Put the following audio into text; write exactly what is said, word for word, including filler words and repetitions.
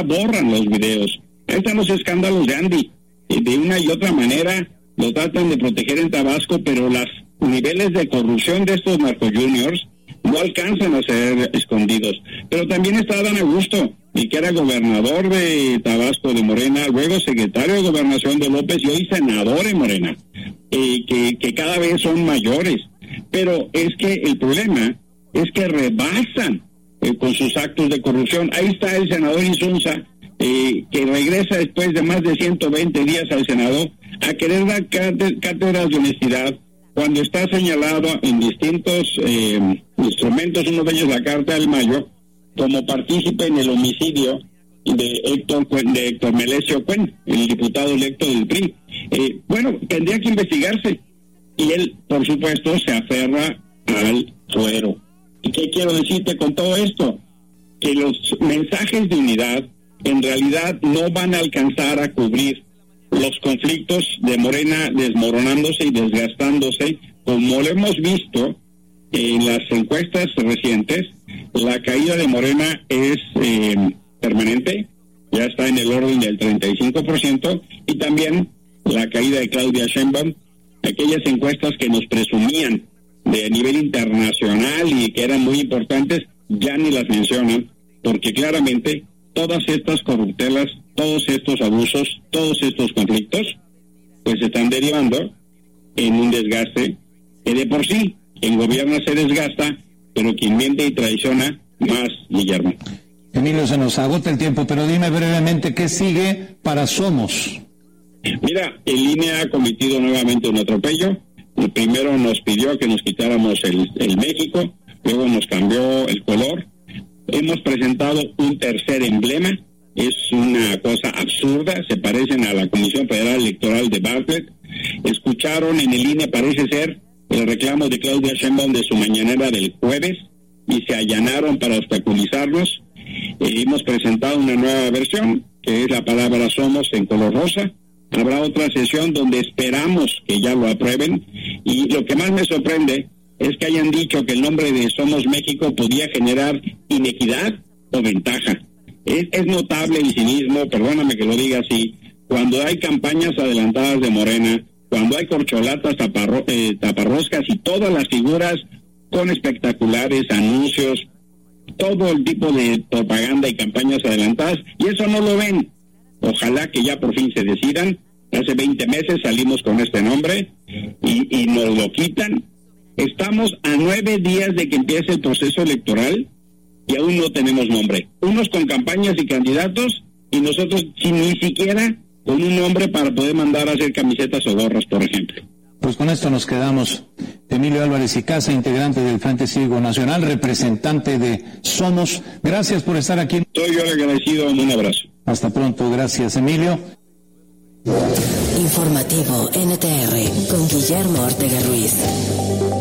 ahora borran los videos. Ahí están los escándalos de Andy. De una y otra manera lo tratan de proteger en Tabasco, pero los niveles de corrupción de estos narcojuniors no alcanzan a ser escondidos. Pero también está Adán Augusto, y que era gobernador de Tabasco de Morena, luego secretario de Gobernación de López y hoy senador en Morena, eh, que, que cada vez son mayores. Pero es que el problema es que rebasan eh, con sus actos de corrupción. Ahí está el senador Insunza, eh, que regresa después de más de ciento veinte días al Senado a querer dar cátedras de honestidad, cuando está señalado en distintos eh, instrumentos, uno de ellos la Carta del Mayo, como partícipe en el homicidio de Héctor, de Héctor Melesio Cuen, el diputado electo del P R I. Eh, bueno, tendría que investigarse, y él, por supuesto, se aferra al fuero. ¿Y qué quiero decirte con todo esto? Que los mensajes de unidad en realidad no van a alcanzar a cubrir los conflictos de Morena desmoronándose y desgastándose, como lo hemos visto en las encuestas recientes. La caída de Morena es eh, permanente, ya está en el orden del treinta y cinco por ciento, y también la caída de Claudia Sheinbaum. Aquellas encuestas que nos presumían de nivel internacional y que eran muy importantes, ya ni las mencionan, porque claramente todas estas corruptelas, todos estos abusos, todos estos conflictos, pues se están derivando en un desgaste que de por sí en gobierno se desgasta, pero quien miente y traiciona más, Guillermo. Emilio, se nos agota el tiempo, pero dime brevemente qué sigue para Somos. Mira, el I N E ha cometido nuevamente un atropello. Primero nos pidió que nos quitáramos el, el México, luego nos cambió el color. Hemos presentado un tercer emblema, es una cosa absurda, se parecen a la Comisión Federal Electoral de Bartlett. Escucharon en el I N E, parece ser, el reclamo de Claudia Sheinbaum de su mañanera del jueves, y se allanaron para obstaculizarnos. Eh, hemos presentado una nueva versión, que es la palabra Somos en color rosa. Habrá otra sesión donde esperamos que ya lo aprueben, y lo que más me sorprende es que hayan dicho que el nombre de Somos México podía generar inequidad o ventaja. Es, es notable el cinismo, perdóname que lo diga así, cuando hay campañas adelantadas de Morena, cuando hay corcholatas, taparro, eh, taparroscas y todas las figuras con espectaculares anuncios, todo el tipo de propaganda y campañas adelantadas, y eso no lo ven. Ojalá que ya por fin se decidan. Hace veinte meses salimos con este nombre y, y nos lo quitan. Estamos a nueve días de que empiece el proceso electoral y aún no tenemos nombre. Unos con campañas y candidatos, y nosotros sin ni siquiera con un nombre para poder mandar a hacer camisetas o gorras, por ejemplo. Pues con esto nos quedamos. Emilio Álvarez y Casa, integrante del Frente Cívico Nacional, representante de Somos. Gracias por estar aquí. Soy yo el agradecido. Un abrazo. Hasta pronto. Gracias, Emilio. Informativo N T R con Guillermo Ortega Ruiz.